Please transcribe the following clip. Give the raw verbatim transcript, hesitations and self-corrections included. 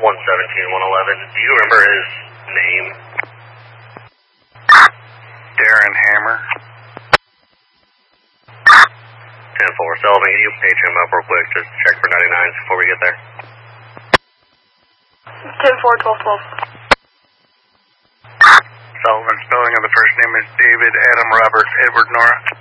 one seventeen, one eleven. Do you remember his name? Darren Hammer. ten four, Sullivan, can you page him up real quick? Just check for ninety-nines before we get there. ten four, twelve twelve. Sullivan, spelling of the first name is David Adam Robert Edward Nora.